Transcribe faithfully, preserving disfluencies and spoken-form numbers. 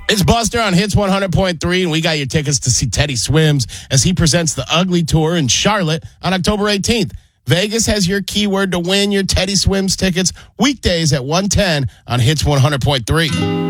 It's Buster on Hits one hundred point three, and we got your tickets to see Teddy Swims as he presents the Ugly Tour in Charlotte on October eighteenth. Vegas has your keyword to win your Teddy Swims tickets weekdays at one ten on Hits one hundred point three.